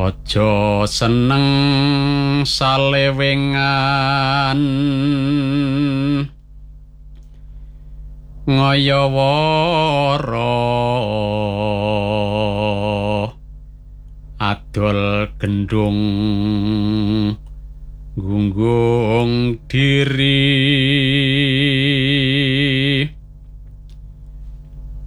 Aja seneng salewengan ngayawara adol gendung gunggung diri